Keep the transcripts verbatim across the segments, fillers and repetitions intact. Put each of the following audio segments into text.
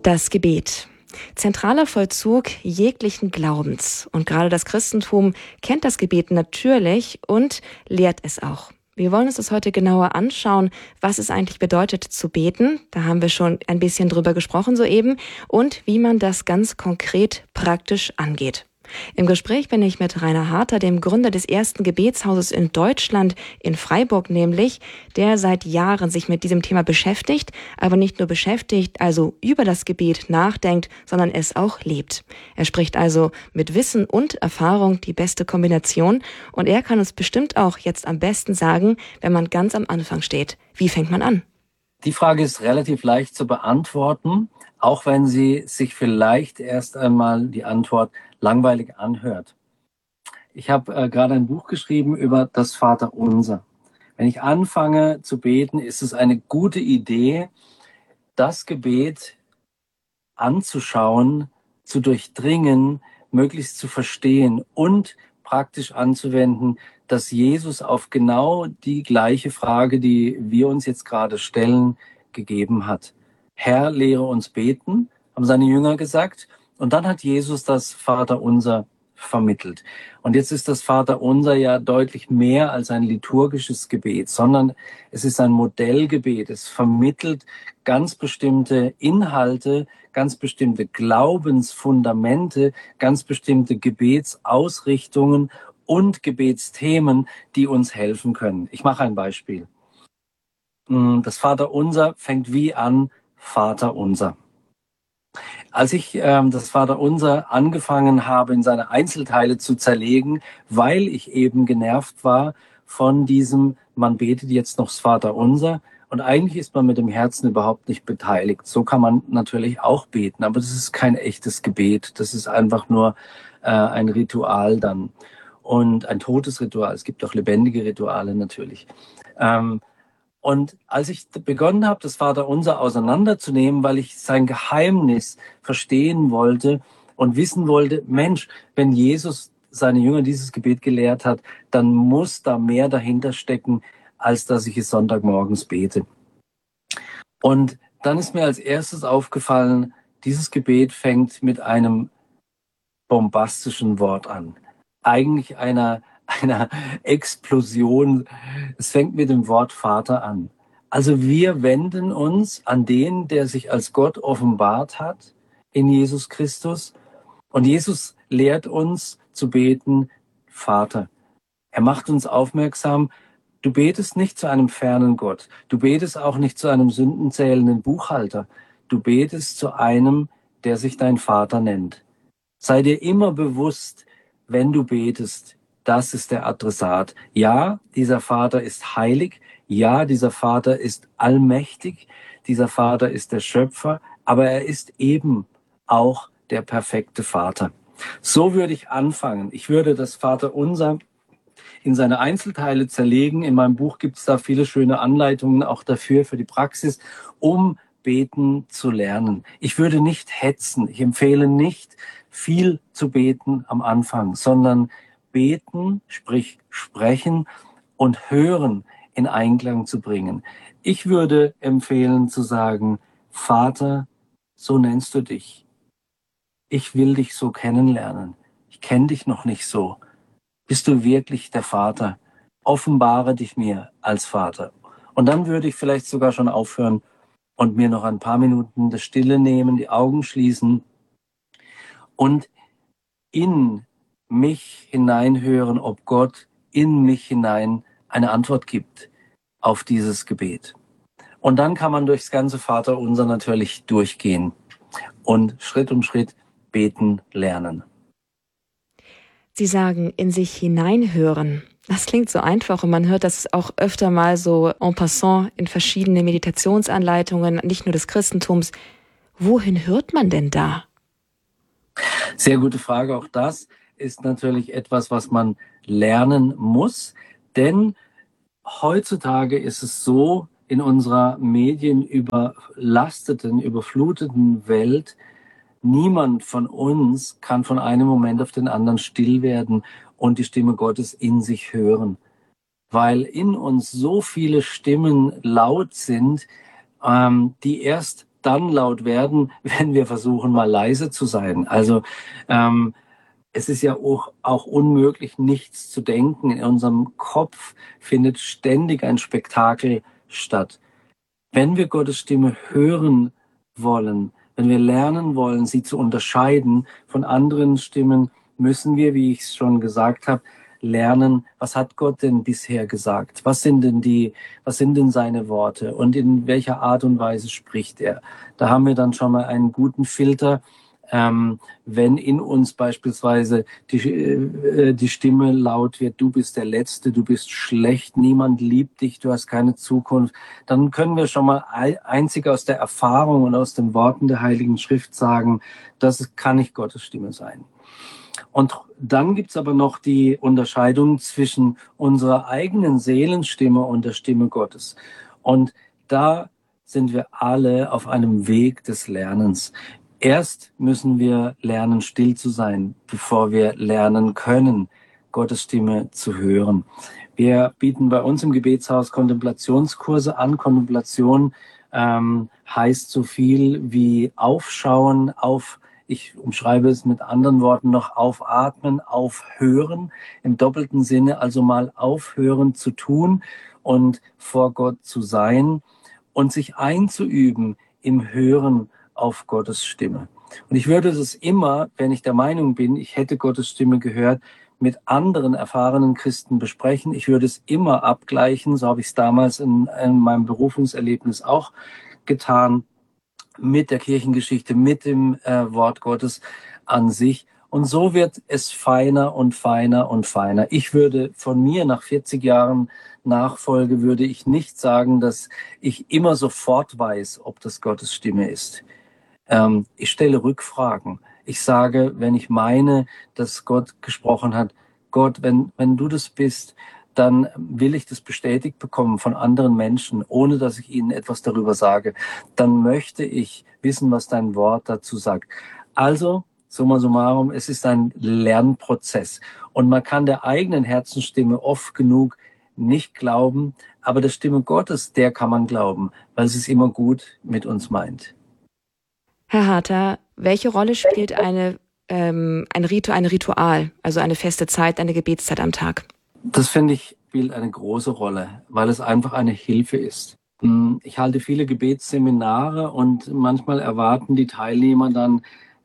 Das Gebet. Zentraler Vollzug jeglichen Glaubens. Und gerade das Christentum kennt das Gebet natürlich und lehrt es auch. Wir wollen uns das heute genauer anschauen, was es eigentlich bedeutet zu beten. Da haben wir schon ein bisschen drüber gesprochen soeben. Und wie man das ganz konkret praktisch angeht. Im Gespräch bin ich mit Rainer Harter, dem Gründer des ersten Gebetshauses in Deutschland, in Freiburg nämlich, der seit Jahren sich mit diesem Thema beschäftigt, aber nicht nur beschäftigt, also über das Gebet nachdenkt, sondern es auch lebt. Er spricht also mit Wissen und Erfahrung die beste Kombination und er kann uns bestimmt auch jetzt am besten sagen, wenn man ganz am Anfang steht. Wie fängt man an? Die Frage ist relativ leicht zu beantworten, auch wenn sie sich vielleicht erst einmal die Antwort langweilig anhört. Ich habe äh, gerade ein Buch geschrieben über das Vaterunser. Wenn ich anfange zu beten, ist es eine gute Idee, das Gebet anzuschauen, zu durchdringen, möglichst zu verstehen und praktisch anzuwenden, dass Jesus auf genau die gleiche Frage, die wir uns jetzt gerade stellen, gegeben hat. Herr, lehre uns beten, haben seine Jünger gesagt. Und dann hat Jesus das Vaterunser vermittelt. Und jetzt ist das Vaterunser ja deutlich mehr als ein liturgisches Gebet, sondern es ist ein Modellgebet. Es vermittelt ganz bestimmte Inhalte, ganz bestimmte Glaubensfundamente, ganz bestimmte Gebetsausrichtungen und Gebetsthemen, die uns helfen können. Ich mache ein Beispiel. Das Vaterunser fängt wie an? Vaterunser. Als ich ähm, das Vaterunser angefangen habe, in seine Einzelteile zu zerlegen, weil ich eben genervt war von diesem, man betet jetzt noch das Vaterunser und eigentlich ist man mit dem Herzen überhaupt nicht beteiligt. So kann man natürlich auch beten, aber das ist kein echtes Gebet. Das ist einfach nur äh, ein Ritual dann und ein totes Ritual. Es gibt auch lebendige Rituale natürlich. Ähm, Und als ich begonnen habe, das Vaterunser auseinanderzunehmen, weil ich sein Geheimnis verstehen wollte und wissen wollte, Mensch, wenn Jesus seine Jünger dieses Gebet gelehrt hat, dann muss da mehr dahinter stecken, als dass ich es Sonntagmorgens bete. Und dann ist mir als erstes aufgefallen, dieses Gebet fängt mit einem bombastischen Wort an. Eigentlich einer einer Explosion. Es fängt mit dem Wort Vater an. Also wir wenden uns an den, der sich als Gott offenbart hat in Jesus Christus. Und Jesus lehrt uns zu beten, Vater. Er macht uns aufmerksam, du betest nicht zu einem fernen Gott. Du betest auch nicht zu einem sündenzählenden Buchhalter. Du betest zu einem, der sich dein Vater nennt. Sei dir immer bewusst, wenn du betest, das ist der Adressat. Ja, dieser Vater ist heilig. Ja, dieser Vater ist allmächtig. Dieser Vater ist der Schöpfer. Aber er ist eben auch der perfekte Vater. So würde ich anfangen. Ich würde das Vaterunser in seine Einzelteile zerlegen. In meinem Buch gibt es da viele schöne Anleitungen auch dafür, für die Praxis, um beten zu lernen. Ich würde nicht hetzen. Ich empfehle nicht, viel zu beten am Anfang, sondern beten, sprich sprechen und hören in Einklang zu bringen. Ich würde empfehlen zu sagen, Vater, so nennst du dich. Ich will dich so kennenlernen. Ich kenne dich noch nicht so. Bist du wirklich der Vater? Offenbare dich mir als Vater. Und dann würde ich vielleicht sogar schon aufhören und mir noch ein paar Minuten der Stille nehmen, die Augen schließen und in mich hineinhören, ob Gott in mich hinein eine Antwort gibt auf dieses Gebet. Und dann kann man durchs ganze Vaterunser natürlich durchgehen und Schritt um Schritt beten lernen. Sie sagen, in sich hineinhören. Das klingt so einfach und man hört das auch öfter mal so en passant in verschiedenen Meditationsanleitungen, nicht nur des Christentums. Wohin hört man denn da? Sehr gute Frage, auch das ist natürlich etwas, was man lernen muss, denn heutzutage ist es so, in unserer medienüberlasteten, überfluteten Welt, niemand von uns kann von einem Moment auf den anderen still werden und die Stimme Gottes in sich hören, weil in uns so viele Stimmen laut sind, ähm, die erst dann laut werden, wenn wir versuchen, mal leise zu sein. Also ähm, es ist ja auch, auch unmöglich, nichts zu denken. In unserem Kopf findet ständig ein Spektakel statt. Wenn wir Gottes Stimme hören wollen, wenn wir lernen wollen, sie zu unterscheiden von anderen Stimmen, müssen wir, wie ich es schon gesagt habe, lernen, was hat Gott denn bisher gesagt? Was sind denn die, was sind denn seine Worte und in welcher Art und Weise spricht er? Da haben wir dann schon mal einen guten Filter. Ähm, wenn in uns beispielsweise die, äh, die Stimme laut wird, du bist der Letzte, du bist schlecht, niemand liebt dich, du hast keine Zukunft, dann können wir schon mal einzig aus der Erfahrung und aus den Worten der Heiligen Schrift sagen, das kann nicht Gottes Stimme sein. Und dann gibt's aber noch die Unterscheidung zwischen unserer eigenen Seelenstimme und der Stimme Gottes. Und da sind wir alle auf einem Weg des Lernens. Erst müssen wir lernen, still zu sein, bevor wir lernen können, Gottes Stimme zu hören. Wir bieten bei uns im Gebetshaus Kontemplationskurse an. Kontemplation ähm, heißt so viel wie aufschauen, auf, ich umschreibe es mit anderen Worten noch, aufatmen, aufhören, im doppelten Sinne, also mal aufhören zu tun und vor Gott zu sein und sich einzuüben im Hören auf Gottes Stimme. Und ich würde das immer, wenn ich der Meinung bin, ich hätte Gottes Stimme gehört, mit anderen erfahrenen Christen besprechen. Ich würde es immer abgleichen, so habe ich es damals in, in meinem Berufungserlebnis auch getan, mit der Kirchengeschichte, mit dem äh, Wort Gottes an sich. Und so wird es feiner und feiner und feiner. Ich würde von mir nach vierzig Jahren Nachfolge, würde ich nicht sagen, dass ich immer sofort weiß, ob das Gottes Stimme ist. Ähm, ich stelle Rückfragen. Ich sage, wenn ich meine, dass Gott gesprochen hat, Gott, wenn, wenn du das bist, dann will ich das bestätigt bekommen von anderen Menschen, ohne dass ich ihnen etwas darüber sage. Dann möchte ich wissen, was dein Wort dazu sagt. Also, summa summarum, es ist ein Lernprozess. Und man kann der eigenen Herzensstimme oft genug nicht glauben, aber der Stimme Gottes, der kann man glauben, weil es es immer gut mit uns meint. Herr Harter, welche Rolle spielt eine, ähm, ein Ritu, ein Ritual, also eine feste Zeit, eine Gebetszeit am Tag? Das finde ich spielt eine große Rolle, weil es einfach eine Hilfe ist. Ich halte viele Gebetsseminare und manchmal erwarten die Teilnehmer dann,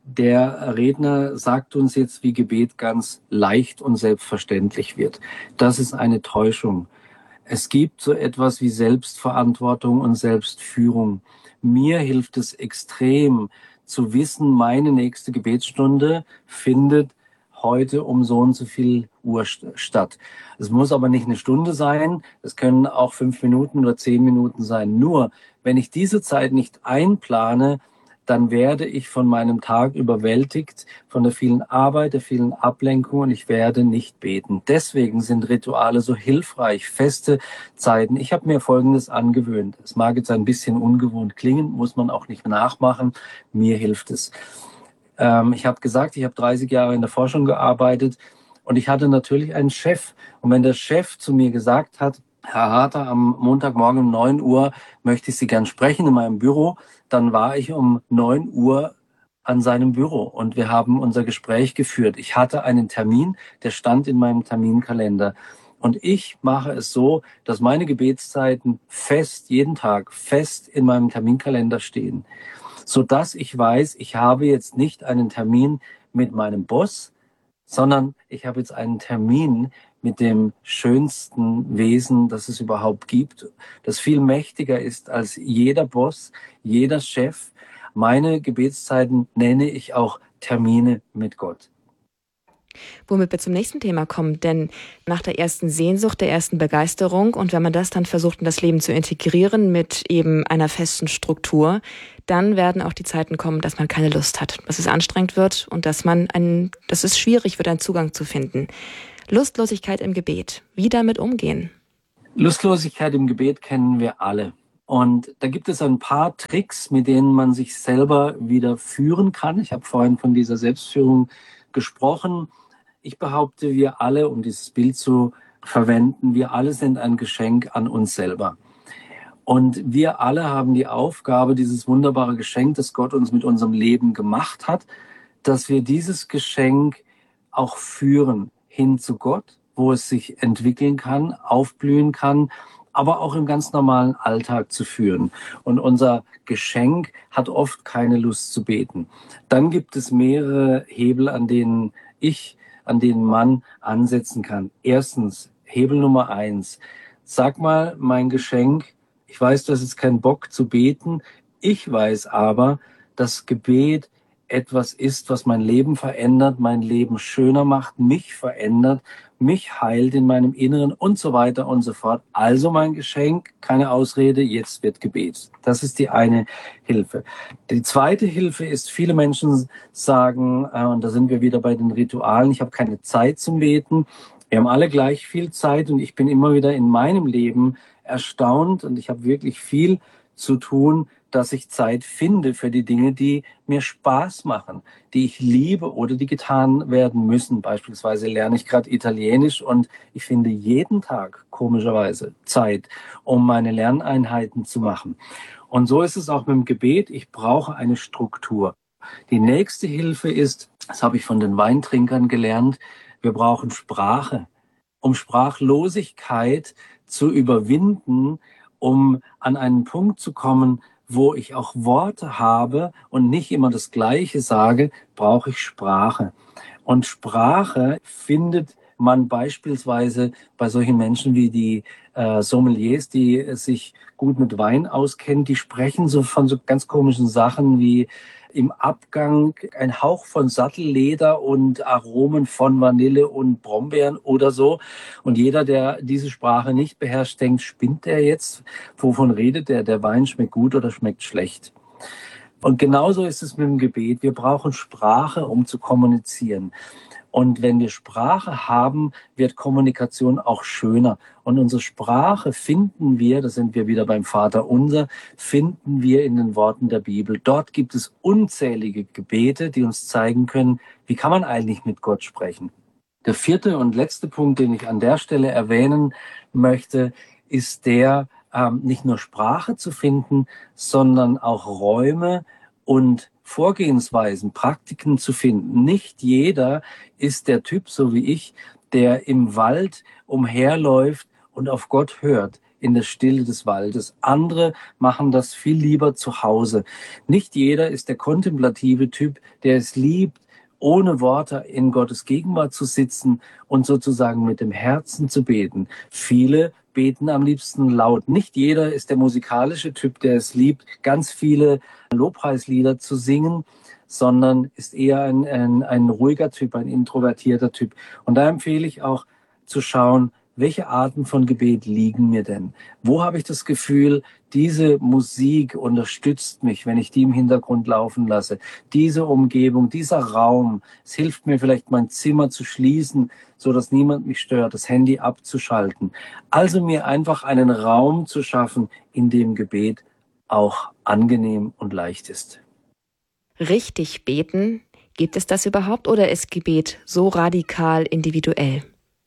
der Redner sagt uns jetzt, wie Gebet ganz leicht und selbstverständlich wird. Das ist eine Täuschung. Es gibt so etwas wie Selbstverantwortung und Selbstführung. Mir hilft es extrem zu wissen, meine nächste Gebetsstunde findet heute um so und so viel Uhr statt. Es muss aber nicht eine Stunde sein, es können auch fünf Minuten oder zehn Minuten sein. Nur, wenn ich diese Zeit nicht einplane, dann werde ich von meinem Tag überwältigt, von der vielen Arbeit, der vielen Ablenkung und ich werde nicht beten. Deswegen sind Rituale so hilfreich, feste Zeiten. Ich habe mir Folgendes angewöhnt. Es mag jetzt ein bisschen ungewohnt klingen, muss man auch nicht nachmachen. Mir hilft es. Ähm, ich habe gesagt, ich habe dreißig Jahre in der Forschung gearbeitet und ich hatte natürlich einen Chef. Und wenn der Chef zu mir gesagt hat, Herr Harter, am Montagmorgen um neun Uhr möchte ich Sie gern sprechen in meinem Büro, dann war ich um neun Uhr an seinem Büro und wir haben unser Gespräch geführt. Ich hatte einen Termin, der stand in meinem Terminkalender. Und ich mache es so, dass meine Gebetszeiten fest, jeden Tag fest in meinem Terminkalender stehen, sodass ich weiß, ich habe jetzt nicht einen Termin mit meinem Boss, sondern ich habe jetzt einen Termin mit dem schönsten Wesen, das es überhaupt gibt, das viel mächtiger ist als jeder Boss, jeder Chef. Meine Gebetszeiten nenne ich auch Termine mit Gott. Womit wir zum nächsten Thema kommen, denn nach der ersten Sehnsucht, der ersten Begeisterung und wenn man das dann versucht, in das Leben zu integrieren mit eben einer festen Struktur, dann werden auch die Zeiten kommen, dass man keine Lust hat, dass es anstrengend wird und dass man einen, dass es schwierig wird, einen Zugang zu finden. Lustlosigkeit im Gebet. Wie damit umgehen? Lustlosigkeit im Gebet kennen wir alle. Und da gibt es ein paar Tricks, mit denen man sich selber wieder führen kann. Ich habe vorhin von dieser Selbstführung gesprochen. Ich behaupte, wir alle, um dieses Bild zu verwenden, wir alle sind ein Geschenk an uns selber. Und wir alle haben die Aufgabe, dieses wunderbare Geschenk, das Gott uns mit unserem Leben gemacht hat, dass wir dieses Geschenk auch führen hin zu Gott, wo es sich entwickeln kann, aufblühen kann, aber auch im ganz normalen Alltag zu führen. Und unser Geschenk hat oft keine Lust zu beten. Dann gibt es mehrere Hebel, an denen ich, an denen man ansetzen kann. Erstens, Hebel Nummer eins. Sag mal, mein Geschenk, ich weiß, du hast jetzt keinen Bock zu beten. Ich weiß aber, dass Gebet etwas ist, was mein Leben verändert, mein Leben schöner macht, mich verändert, mich heilt in meinem Inneren und so weiter und so fort. Also mein Geschenk, keine Ausrede, jetzt wird Gebet. Das ist die eine Hilfe. Die zweite Hilfe ist, viele Menschen sagen, äh, und da sind wir wieder bei den Ritualen, ich habe keine Zeit zum Beten. Wir haben alle gleich viel Zeit und ich bin immer wieder in meinem Leben erstaunt und ich habe wirklich viel zu tun, dass ich Zeit finde für die Dinge, die mir Spaß machen, die ich liebe oder die getan werden müssen. Beispielsweise lerne ich gerade Italienisch und ich finde jeden Tag komischerweise Zeit, um meine Lerneinheiten zu machen. Und so ist es auch mit dem Gebet. Ich brauche eine Struktur. Die nächste Hilfe ist, das habe ich von den Weintrinkern gelernt, wir brauchen Sprache, um Sprachlosigkeit zu überwinden, um an einen Punkt zu kommen, wo ich auch Worte habe und nicht immer das Gleiche sage, brauche ich Sprache. Und Sprache findet man beispielsweise bei solchen Menschen wie die äh, Sommeliers, die äh, sich gut mit Wein auskennen, die sprechen so von so ganz komischen Sachen wie im Abgang ein Hauch von Sattelleder und Aromen von Vanille und Brombeeren oder so. Und jeder, der diese Sprache nicht beherrscht, denkt, spinnt der jetzt? Wovon redet der? Der Wein schmeckt gut oder schmeckt schlecht? Und genauso ist es mit dem Gebet. Wir brauchen Sprache, um zu kommunizieren. Und wenn wir Sprache haben, wird Kommunikation auch schöner. Und unsere Sprache finden wir, da sind wir wieder beim Vater Unser, finden wir in den Worten der Bibel. Dort gibt es unzählige Gebete, die uns zeigen können, wie kann man eigentlich mit Gott sprechen. Der vierte und letzte Punkt, den ich an der Stelle erwähnen möchte, ist der, ähm, nicht nur Sprache zu finden, sondern auch Räume und Vorgehensweisen, Praktiken zu finden. Nicht jeder ist der Typ, so wie ich, der im Wald umherläuft und auf Gott hört, in der Stille des Waldes. Andere machen das viel lieber zu Hause. Nicht jeder ist der kontemplative Typ, der es liebt, ohne Worte in Gottes Gegenwart zu sitzen und sozusagen mit dem Herzen zu beten. Viele beten am liebsten laut. Nicht jeder ist der musikalische Typ, der es liebt, ganz viele Lobpreislieder zu singen, sondern ist eher ein, ein, ein ruhiger Typ, ein introvertierter Typ. Und da empfehle ich auch zu schauen, welche Arten von Gebet liegen mir denn? Wo habe ich das Gefühl, diese Musik unterstützt mich, wenn ich die im Hintergrund laufen lasse? Diese Umgebung, dieser Raum, es hilft mir vielleicht, mein Zimmer zu schließen, so dass niemand mich stört, das Handy abzuschalten. Also mir einfach einen Raum zu schaffen, in dem Gebet auch angenehm und leicht ist. Richtig beten, gibt es das überhaupt oder ist Gebet so radikal individuell?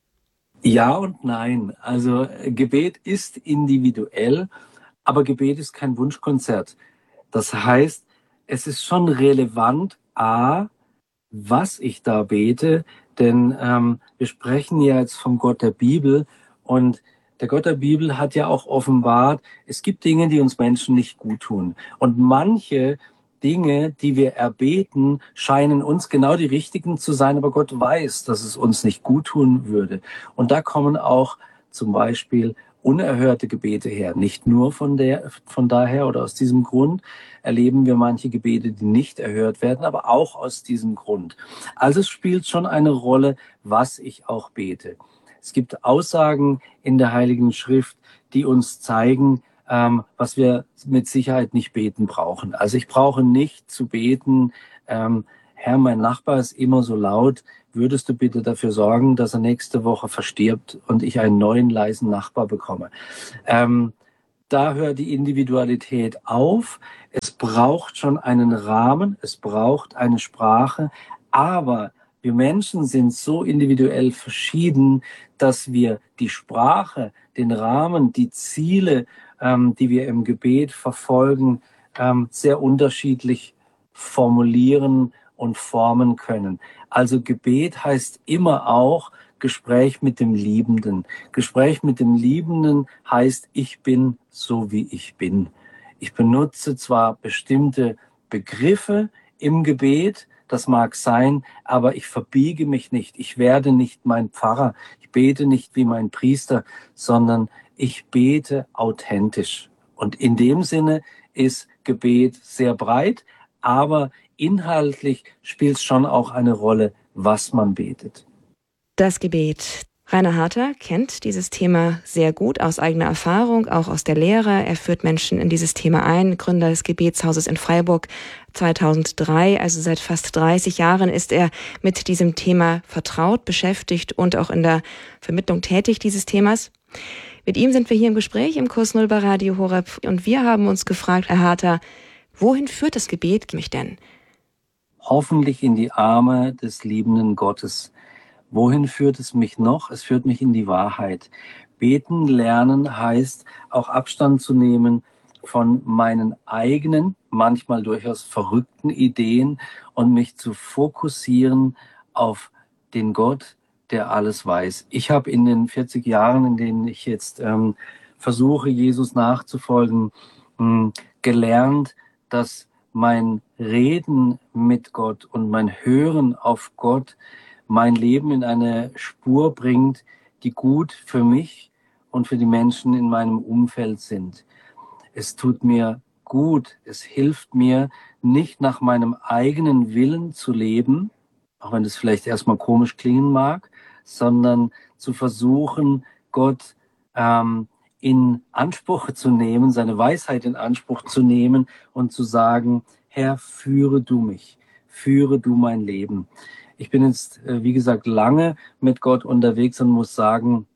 Ja und nein. Also Gebet ist individuell, aber Gebet ist kein Wunschkonzert. Das heißt, es ist schon relevant, a, was ich da bete, denn ähm, wir sprechen ja jetzt vom Gott der Bibel und der Gott der Bibel hat ja auch offenbart, es gibt Dinge, die uns Menschen nicht gut tun. Und manche Dinge, die wir erbeten, scheinen uns genau die richtigen zu sein, aber Gott weiß, dass es uns nicht gut tun würde. Und da kommen auch zum Beispiel unerhörte Gebete her. Nicht nur von der, von daher oder aus diesem Grund erleben wir manche Gebete, die nicht erhört werden, aber auch aus diesem Grund. Also es spielt schon eine Rolle, was ich auch bete. Es gibt Aussagen in der Heiligen Schrift, die uns zeigen, ähm, was wir mit Sicherheit nicht beten brauchen. Also ich brauche nicht zu beten, ähm, Herr, mein Nachbar ist immer so laut, würdest du bitte dafür sorgen, dass er nächste Woche verstirbt und ich einen neuen leisen Nachbar bekomme. Ähm, da hört die Individualität auf. Es braucht schon einen Rahmen, es braucht eine Sprache, aber wir Menschen sind so individuell verschieden, dass wir die Sprache, den Rahmen, die Ziele ähm, die wir im Gebet verfolgen, ähm, sehr unterschiedlich formulieren und formen können. Also Gebet heißt immer auch Gespräch mit dem Liebenden. Gespräch mit dem Liebenden heißt, ich bin so, wie ich bin. Ich benutze zwar bestimmte Begriffe im Gebet, das mag sein, aber ich verbiege mich nicht. Ich werde nicht mein Pfarrer. Ich bete nicht wie mein Priester, sondern ich bete authentisch. Und in dem Sinne ist Gebet sehr breit, aber inhaltlich spielt es schon auch eine Rolle, was man betet. Das Gebet. Rainer Harter kennt dieses Thema sehr gut aus eigener Erfahrung, auch aus der Lehre. Er führt Menschen in dieses Thema ein, Gründer des Gebetshauses in Freiburg zweitausenddrei, also seit fast dreißig Jahren ist er mit diesem Thema vertraut, beschäftigt und auch in der Vermittlung tätig dieses Themas. Mit ihm sind wir hier im Gespräch im Kurs Null bei Radio Horeb und wir haben uns gefragt, Herr Harter, wohin führt das Gebet mich denn? Hoffentlich in die Arme des liebenden Gottes. Wohin führt es mich noch? Es führt mich in die Wahrheit. Beten lernen heißt auch Abstand zu nehmen von meinen eigenen, manchmal durchaus verrückten Ideen und mich zu fokussieren auf den Gott, der alles weiß. Ich habe in den vierzig Jahren, in denen ich jetzt ähm, versuche, Jesus nachzufolgen, mh, gelernt, dass mein Reden mit Gott und mein Hören auf Gott mein Leben in eine Spur bringt, die gut für mich und für die Menschen in meinem Umfeld sind. Es tut mir gut, es hilft mir, nicht nach meinem eigenen Willen zu leben, auch wenn das vielleicht erstmal komisch klingen mag, sondern zu versuchen, Gott ähm, in Anspruch zu nehmen, seine Weisheit in Anspruch zu nehmen und zu sagen, Herr, führe du mich, führe du mein Leben. Ich bin jetzt, wie gesagt, lange mit Gott unterwegs und muss sagen,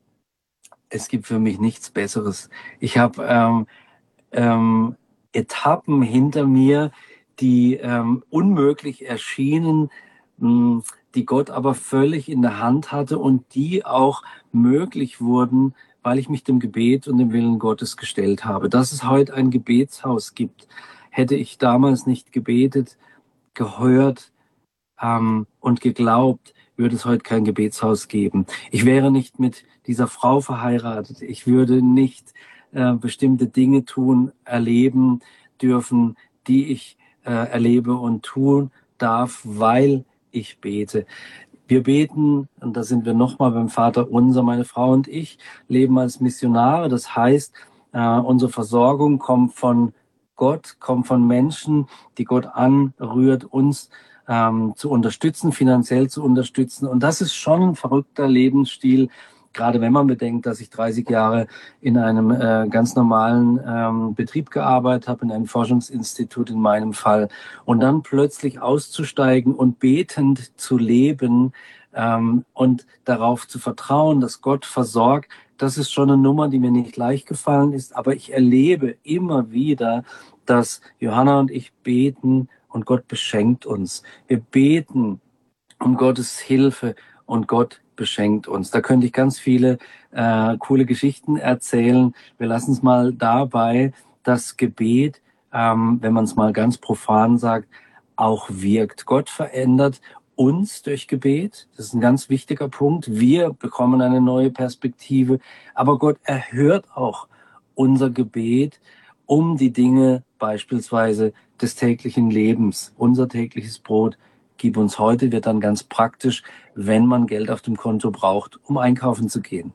es gibt für mich nichts Besseres. Ich habe ähm, ähm, Etappen hinter mir, die ähm, unmöglich erschienen, mh, die Gott aber völlig in der Hand hatte und die auch möglich wurden, weil ich mich dem Gebet und dem Willen Gottes gestellt habe. Dass es heute ein Gebetshaus gibt, hätte ich damals nicht gebetet, gehört, Ähm, und geglaubt, würde es heute kein Gebetshaus geben. Ich wäre nicht mit dieser Frau verheiratet. Ich würde nicht äh, bestimmte Dinge tun, erleben dürfen, die ich äh, erlebe und tun darf, weil ich bete. Wir beten, und da sind wir nochmal beim Vater Unser, meine Frau und ich leben als Missionare. Das heißt, äh, unsere Versorgung kommt von Gott, kommt von Menschen, die Gott anrührt, uns ähm, zu unterstützen, finanziell zu unterstützen. Und das ist schon ein verrückter Lebensstil, gerade wenn man bedenkt, dass ich dreißig Jahre in einem äh, ganz normalen ähm, Betrieb gearbeitet habe, in einem Forschungsinstitut in meinem Fall. Und dann plötzlich auszusteigen und betend zu leben ähm, und darauf zu vertrauen, dass Gott versorgt, das ist schon eine Nummer, die mir nicht leicht gefallen ist. Aber ich erlebe immer wieder, dass Johanna und ich beten, und Gott beschenkt uns. Wir beten um Gottes Hilfe und Gott beschenkt uns. Da könnte ich ganz viele äh, coole Geschichten erzählen. Wir lassen es mal dabei, dass Gebet, ähm, wenn man es mal ganz profan sagt, auch wirkt. Gott verändert uns durch Gebet. Das ist ein ganz wichtiger Punkt. Wir bekommen eine neue Perspektive. Aber Gott erhört auch unser Gebet, um die Dinge beispielsweise des täglichen Lebens, unser tägliches Brot, gib uns heute, wird dann ganz praktisch, wenn man Geld auf dem Konto braucht, um einkaufen zu gehen.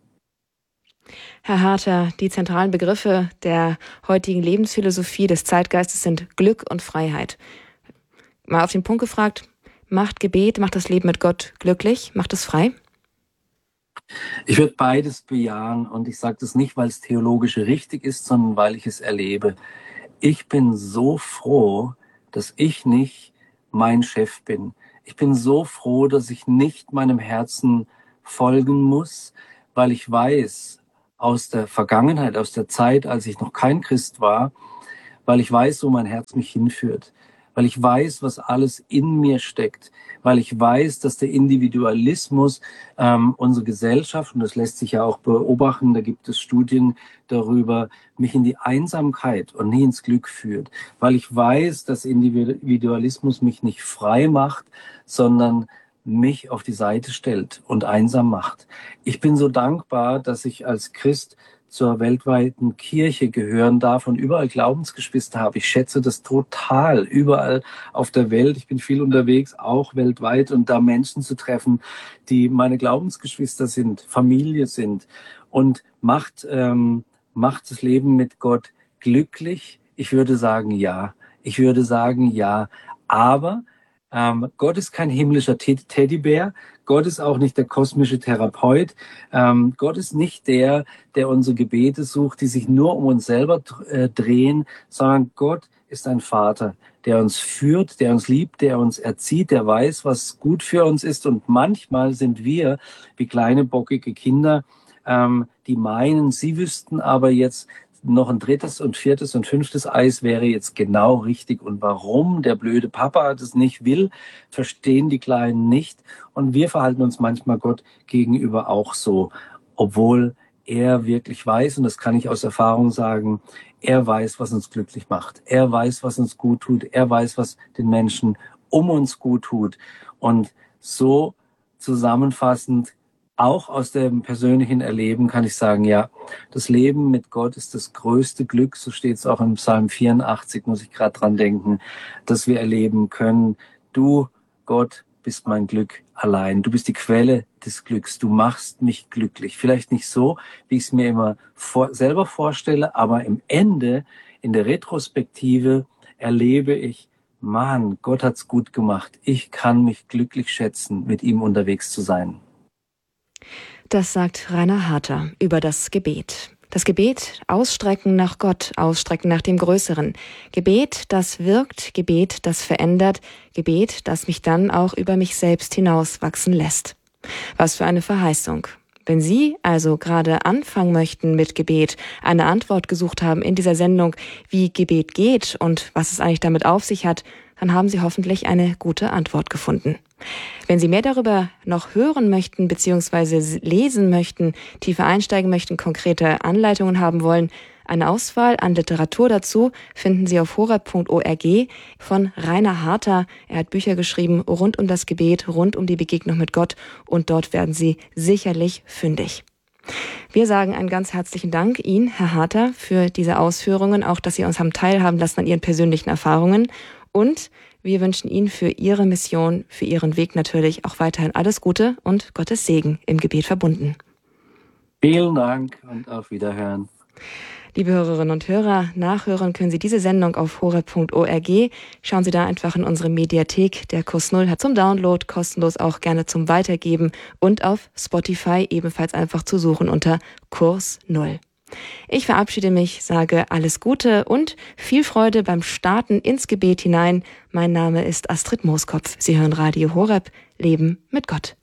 Herr Harter, die zentralen Begriffe der heutigen Lebensphilosophie des Zeitgeistes sind Glück und Freiheit. Mal auf den Punkt gefragt, macht Gebet, macht das Leben mit Gott glücklich, macht es frei? Ich würde beides bejahen und ich sage das nicht, weil es theologisch richtig ist, sondern weil ich es erlebe. Ich bin so froh, dass ich nicht mein Chef bin. Ich bin so froh, dass ich nicht meinem Herzen folgen muss, weil ich weiß aus der Vergangenheit, aus der Zeit, als ich noch kein Christ war, weil ich weiß, wo mein Herz mich hinführt. weil ich weiß, was alles in mir steckt, weil ich weiß, dass der Individualismus ähm, unsere Gesellschaft, und das lässt sich ja auch beobachten, da gibt es Studien darüber, mich in die Einsamkeit und nie ins Glück führt, weil ich weiß, dass Individualismus mich nicht frei macht, sondern mich auf die Seite stellt und einsam macht. Ich bin so dankbar, dass ich als Christ zur weltweiten Kirche gehören darf und überall Glaubensgeschwister habe. Ich schätze das total, überall auf der Welt. Ich bin viel unterwegs, auch weltweit, und da Menschen zu treffen, die meine Glaubensgeschwister sind, Familie sind. Und macht, ähm, macht das Leben mit Gott glücklich? Ich würde sagen, ja. Ich würde sagen, ja. Aber ähm, Gott ist kein himmlischer Teddybär. Gott ist auch nicht der kosmische Therapeut. Ähm, Gott ist nicht der, der unsere Gebete sucht, die sich nur um uns selber äh, drehen, sondern Gott ist ein Vater, der uns führt, der uns liebt, der uns erzieht, der weiß, was gut für uns ist. Und manchmal sind wir wie kleine bockige Kinder, ähm, die meinen, sie wüssten aber jetzt, noch ein drittes und viertes und fünftes Eis wäre jetzt genau richtig. Und warum der blöde Papa das nicht will, verstehen die Kleinen nicht. Und wir verhalten uns manchmal Gott gegenüber auch so, obwohl er wirklich weiß, und das kann ich aus Erfahrung sagen, er weiß, was uns glücklich macht. Er weiß, was uns gut tut. Er weiß, was den Menschen um uns gut tut. Und so zusammenfassend, auch aus dem persönlichen Erleben kann ich sagen, ja, das Leben mit Gott ist das größte Glück, so steht es auch im Psalm vierundachtzig, muss ich gerade dran denken, dass wir erleben können. Du, Gott, bist mein Glück allein. Du bist die Quelle des Glücks. Du machst mich glücklich. Vielleicht nicht so, wie ich es mir immer vor, selber vorstelle, aber im Ende, in der Retrospektive, erlebe ich, Mann, Gott hat's gut gemacht. Ich kann mich glücklich schätzen, mit ihm unterwegs zu sein. Das sagt Rainer Harter über das Gebet. Das Gebet, ausstrecken nach Gott, ausstrecken nach dem Größeren. Gebet, das wirkt, Gebet, das verändert, Gebet, das mich dann auch über mich selbst hinauswachsen lässt. Was für eine Verheißung. Wenn Sie also gerade anfangen möchten mit Gebet, eine Antwort gesucht haben in dieser Sendung, wie Gebet geht und was es eigentlich damit auf sich hat, dann haben Sie hoffentlich eine gute Antwort gefunden. Wenn Sie mehr darüber noch hören möchten bzw. lesen möchten, tiefer einsteigen möchten, konkrete Anleitungen haben wollen, eine Auswahl an Literatur dazu finden Sie auf horeb punkt org von Rainer Harter. Er hat Bücher geschrieben rund um das Gebet, rund um die Begegnung mit Gott, und dort werden Sie sicherlich fündig. Wir sagen einen ganz herzlichen Dank Ihnen, Herr Harter, für diese Ausführungen, auch dass Sie uns haben teilhaben lassen an Ihren persönlichen Erfahrungen, und wir wünschen Ihnen für Ihre Mission, für Ihren Weg natürlich auch weiterhin alles Gute und Gottes Segen im Gebet verbunden. Vielen Dank und auf Wiederhören. Liebe Hörerinnen und Hörer, nachhören können Sie diese Sendung auf horeb punkt org. Schauen Sie da einfach in unsere Mediathek. Der Kurs Null hat zum Download, kostenlos auch gerne zum Weitergeben, und auf Spotify ebenfalls einfach zu suchen unter Kurs Null. Ich verabschiede mich, sage alles Gute und viel Freude beim Starten ins Gebet hinein. Mein Name ist Astrid Mooskopf. Sie hören Radio Horeb, Leben mit Gott.